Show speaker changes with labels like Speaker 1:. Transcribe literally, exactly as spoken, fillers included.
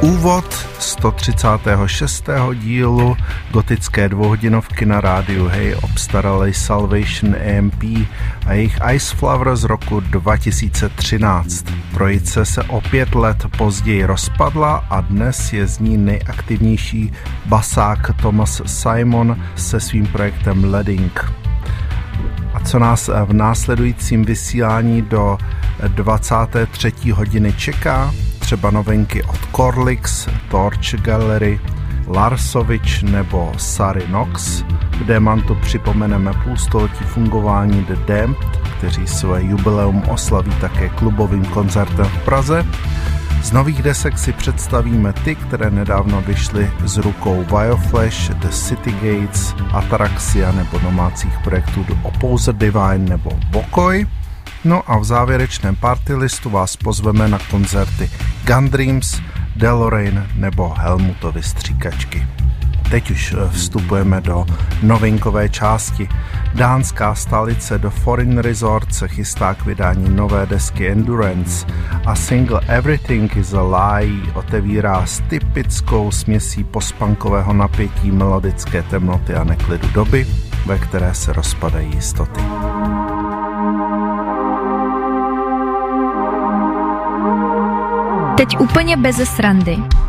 Speaker 1: Úvod sto třicátého šestého dílu gotické dvouhodinovky na rádiu Hey obstarali Salvation A M P a jejich Ice Flower z roku dva tisíce třináct. Trojice se o pět let později rozpadla a dnes je z ní nejaktivnější basák Thomas Simon se svým projektem Ledding. A co nás v následujícím vysílání do dvacáté třetí hodiny čeká? Třeba novinky od Corlix, Torch Gallery, Larsovič nebo Sary Knox. V Demantu připomeneme půlstoletí fungování The Damned, kteří své jubileum oslaví také klubovým koncertem v Praze. Z nových desek si představíme ty, které nedávno vyšly z rukou Bioflash, The City Gates, Ataraxia nebo domácích projektů The Opposer Divine nebo Bokoj. No a v závěrečném party listu vás pozveme na koncerty Gun Dreams, Deloraine nebo Helmutovy stříkačky. Teď už vstupujeme do novinkové části. Dánská stolice The Foreign Resort se chystá k vydání nové desky Endurance a single Everything is a Lie otevírá s typickou směsí postpunkového napětí, melodické temnoty a neklidu doby, ve které se rozpadají jistoty.
Speaker 2: Teď úplně beze srandy.